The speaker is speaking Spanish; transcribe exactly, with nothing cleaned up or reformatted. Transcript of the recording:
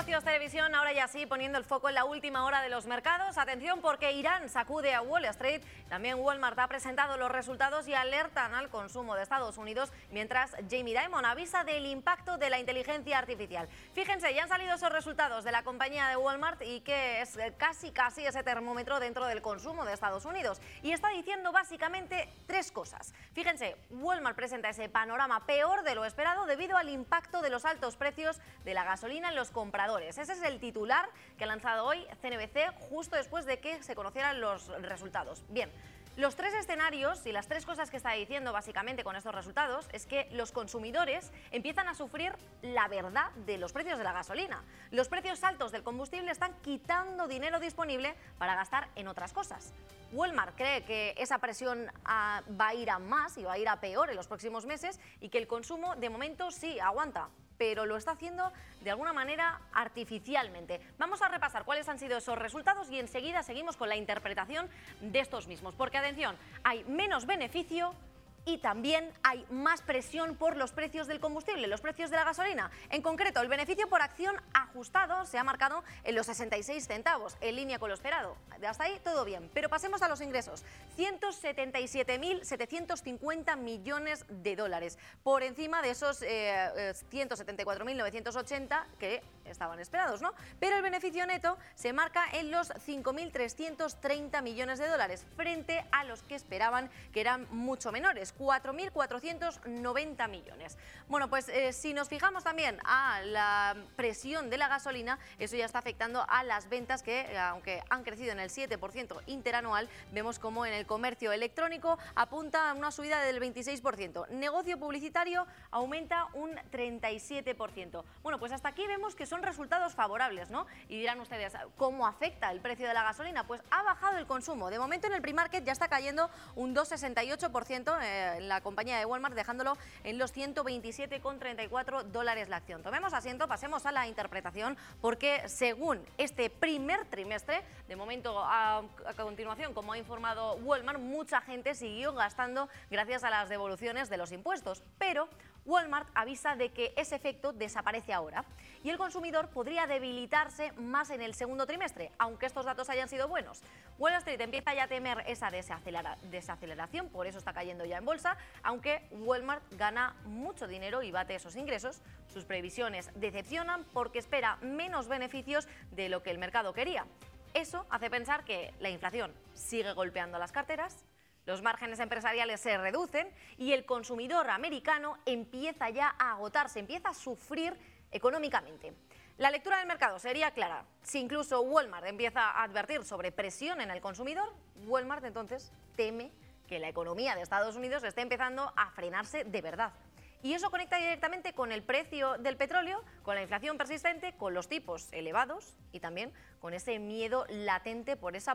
Negocios Televisión, ahora ya sí, poniendo el foco en la última hora de los mercados. Atención porque Irán sacude a Wall Street. También Walmart ha presentado los resultados y alertan al consumo de Estados Unidos, mientras Jamie Dimon avisa del impacto de la inteligencia artificial. Fíjense, ya han salido esos resultados de la compañía de Walmart y que es casi casi ese termómetro dentro del consumo de Estados Unidos. Y está diciendo básicamente tres cosas. Fíjense, Walmart presenta ese panorama peor de lo esperado debido al impacto de los altos precios de la gasolina en los compradores. Ese es el titular que ha lanzado hoy C N B C justo después de que se conocieran los resultados. Bien, los tres escenarios y las tres cosas que está diciendo básicamente con estos resultados es que los consumidores empiezan a sufrir la verdad de los precios de la gasolina. Los precios altos del combustible están quitando dinero disponible para gastar en otras cosas. Walmart cree que esa presión a, va a ir a más y va a ir a peor en los próximos meses y que el consumo de momento sí aguanta, pero lo está haciendo de alguna manera artificialmente. Vamos a repasar cuáles han sido esos resultados y enseguida seguimos con la interpretación de estos mismos. Porque atención, hay menos beneficio y también hay más presión por los precios del combustible, los precios de la gasolina. En concreto, el beneficio por acción ajustado se ha marcado en los sesenta y seis centavos, en línea con lo esperado. Hasta ahí todo bien, pero pasemos a los ingresos. ciento setenta y siete mil setecientos cincuenta millones de dólares, por encima de esos eh, ciento setenta y cuatro mil novecientos ochenta que estaban esperados, ¿no? Pero el beneficio neto se marca en los cinco mil trescientos treinta millones de dólares, frente a los que esperaban, que eran mucho menores, cuatro mil cuatrocientos noventa millones. Bueno, pues eh, si nos fijamos también a la presión de la gasolina, eso ya está afectando a las ventas que, eh, aunque han crecido en el siete por ciento interanual, vemos como en el comercio electrónico apunta a una subida del veintiséis por ciento. Negocio publicitario aumenta un treinta y siete por ciento. Bueno, pues hasta aquí vemos que son resultados favorables, ¿no? Y dirán ustedes, ¿cómo afecta el precio de la gasolina? Pues ha bajado el consumo. De momento en el pre-market ya está cayendo un dos coma sesenta y ocho por ciento eh, en la compañía de Walmart, dejándolo en los ciento veintisiete coma treinta y cuatro dólares la acción. Tomemos asiento, pasemos a la interpretación, porque según este primer trimestre, de momento a, a continuación, como ha informado Walmart, mucha gente siguió gastando gracias a las devoluciones de los impuestos, pero Walmart avisa de que ese efecto desaparece ahora y el consumidor podría debilitarse más en el segundo trimestre, aunque estos datos hayan sido buenos. Wall Street empieza ya a temer esa desacelera, desaceleración, por eso está cayendo ya en bolsa, aunque Walmart gana mucho dinero y bate esos ingresos. Sus previsiones decepcionan porque espera menos beneficios de lo que el mercado quería. Eso hace pensar que la inflación sigue golpeando las carteras, los márgenes empresariales se reducen y el consumidor americano empieza ya a agotarse, empieza a sufrir económicamente. La lectura del mercado sería clara. Si incluso Walmart empieza a advertir sobre presión en el consumidor, Walmart entonces teme que la economía de Estados Unidos esté empezando a frenarse de verdad. Y eso conecta directamente con el precio del petróleo, con la inflación persistente, con los tipos elevados y también con ese miedo latente por esa